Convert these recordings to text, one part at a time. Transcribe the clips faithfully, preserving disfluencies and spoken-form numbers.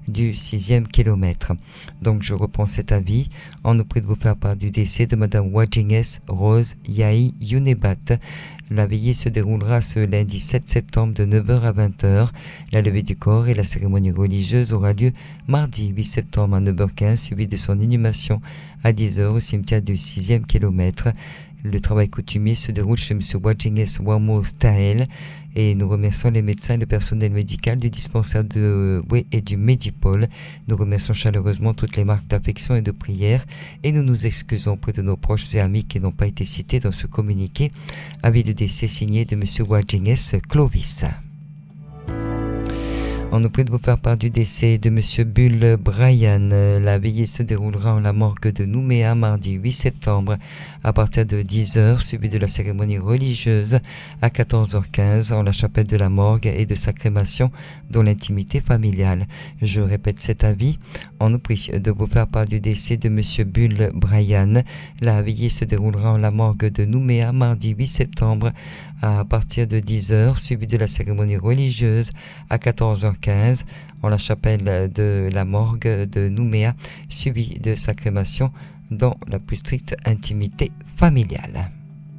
du sixième kilomètre. Donc je reprends cet avis. On nous prie de vous faire part du décès de Madame Wajinges Rose Yahi Yunebat. La veillée se déroulera ce lundi sept septembre de neuf heures à vingt heures. La levée du corps et la cérémonie religieuse aura lieu mardi huit septembre à neuf heures quinze, suivi de son inhumation à dix heures au cimetière du sixième kilomètre. Le travail coutumier se déroule chez M. Wajinges Wamo Stahel et nous remercions les médecins et le personnel médical du dispensaire de Wé et du Medipol. Nous remercions chaleureusement toutes les marques d'affection et de prière et nous nous excusons auprès de nos proches et amis qui n'ont pas été cités dans ce communiqué. Avis de décès signé de M. Wajinges Clovis. On nous prie de vous faire part du décès de M. Bull Brian. La veillée se déroulera en la morgue de Nouméa mardi huit septembre à partir de dix heures, suivi de la cérémonie religieuse à quatorze heures quinze en la chapelle de la morgue et de sa crémation dans l'intimité familiale. Je répète cet avis. On nous prie de vous faire part du décès de M. Bull Brian. La veillée se déroulera en la morgue de Nouméa mardi huit septembre à partir de dix heures, suivi de la cérémonie religieuse à quatorze heures quinze en la chapelle de la morgue de Nouméa, suivi de sa crémation dans la plus stricte intimité familiale.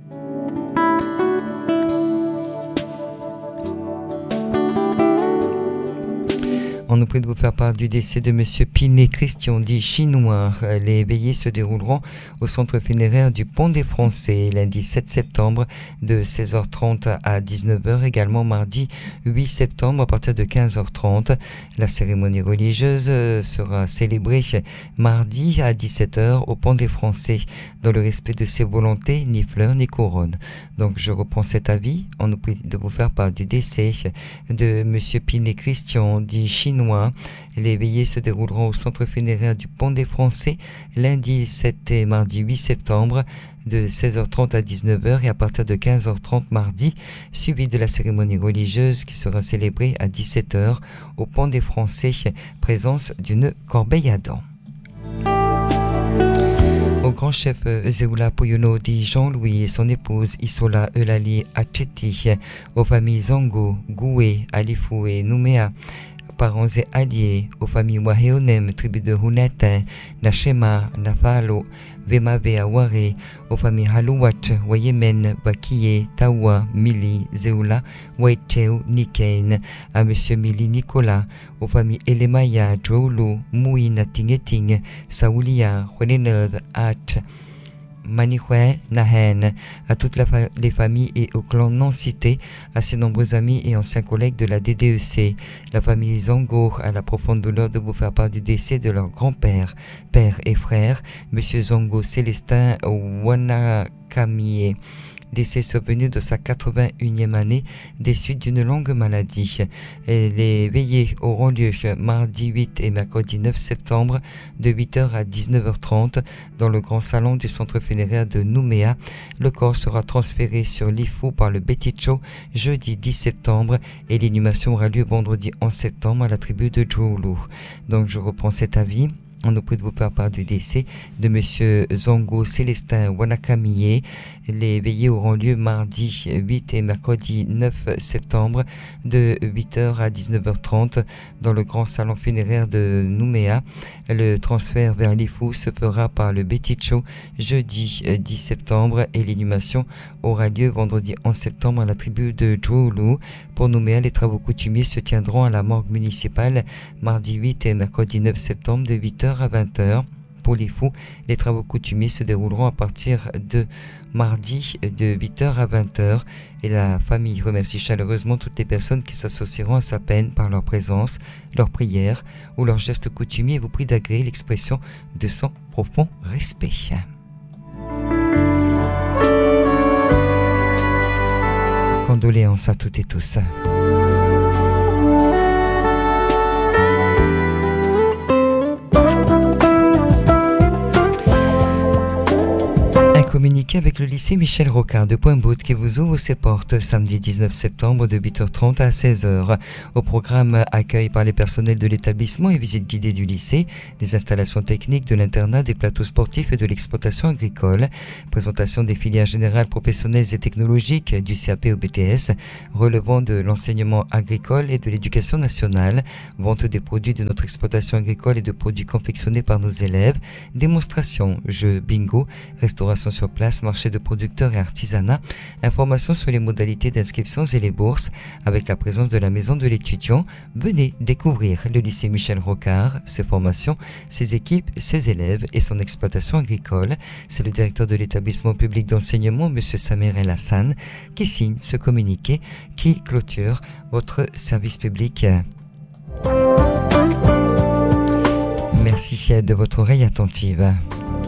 On nous prie de vous faire part du décès de M. Pinet Christian, dit Chinois. Les veillées se dérouleront au centre funéraire du Pont des Français, lundi sept septembre de seize heures trente à dix-neuf heures, également mardi huit septembre à partir de quinze heures trente. La cérémonie religieuse sera célébrée mardi à dix-sept heures au Pont des Français, dans le respect de ses volontés, ni fleurs ni couronnes. Donc je reprends cet avis. On nous prie de vous faire part du décès de M. Pinet Christian, dit Chinois. Les veillées se dérouleront au centre funéraire du Pont des Français lundi sept et mardi huit septembre de seize heures trente à dix-neuf heures et à partir de quinze heures trente mardi, suivi de la cérémonie religieuse qui sera célébrée à dix-sept heures au Pont des Français, présence d'une corbeille à dents. Au grand chef Zeoula Poyono dit Jean-Louis et son épouse Isola Eulalie Acheti, aux familles Zango, Goué, Alifou et Nouméa, parents et alliés, aux familles Waheonem, tribu de Hunete, Nachema, Nafalo, Vemave Aware, aux familles Halouat, Wayemen, Bakiye, Tawa, Mili, Zeoula, Waiteu, Nikain, à M. Mili Nicolas, aux familles Elemaya, Joulu, Moui, Natingeting, Saoulia, Huenenerd, At, Manihwe, Nahen, à toutes la fa- les familles et au clan non cité, à ses nombreux amis et anciens collègues de la D D E C, la famille Zango, à la profonde douleur de vous faire part du décès de leur grand-père, père et frère, M. Zango Célestin Wanakamie, décès survenu de sa quatre-vingt-unième année des suites d'une longue maladie. Et les veillées auront lieu mardi huit et mercredi neuf septembre de huit heures à dix-neuf heures trente dans le grand salon du centre funéraire de Nouméa. Le corps sera transféré sur l'Ifou par le Beticho jeudi dix septembre et l'inhumation aura lieu vendredi onze septembre à la tribu de Djoulou. Donc je reprends cet avis. On nous prie de vous faire part du décès de M. Zango Célestin Wanakamie. Les veillées auront lieu mardi huit et mercredi neuf septembre de huit heures à dix-neuf heures trente dans le grand salon funéraire de Nouméa. Le transfert vers l'Ifou se fera par le Beticho jeudi dix septembre et l'inhumation aura lieu vendredi onze septembre à la tribu de Djoulou. Pour Nouméa, les travaux coutumiers se tiendront à la morgue municipale mardi huit et mercredi neuf septembre de huit heures à vingt heures. Pour les fous, les travaux coutumiers se dérouleront à partir de mardi de huit heures à vingt heures et la famille remercie chaleureusement toutes les personnes qui s'associeront à sa peine par leur présence, leur prière ou leurs gestes coutumiers et vous prie d'agréer l'expression de son profond respect. Condoléances à toutes et tous. Communiqué communiquer avec le lycée Michel Rocard de Pointe-Bout qui vous ouvre ses portes samedi dix-neuf septembre de huit heures trente à seize heures. Au programme, accueil par les personnels de l'établissement et visite guidée du lycée, des installations techniques de l'internat, des plateaux sportifs et de l'exploitation agricole, présentation des filières générales professionnelles et technologiques du C A P au B T S, relevant de l'enseignement agricole et de l'éducation nationale, vente des produits de notre exploitation agricole et de produits confectionnés par nos élèves, démonstration, jeux, bingo, restauration sur place, marché de producteurs et artisanat, informations sur les modalités d'inscription et les bourses, avec la présence de la maison de l'étudiant. Venez découvrir le lycée Michel Rocard, ses formations, ses équipes, ses élèves et son exploitation agricole. C'est le directeur de l'établissement public d'enseignement, M. Samer El Hassan, qui signe ce communiqué qui clôture votre service public. Merci de votre oreille attentive.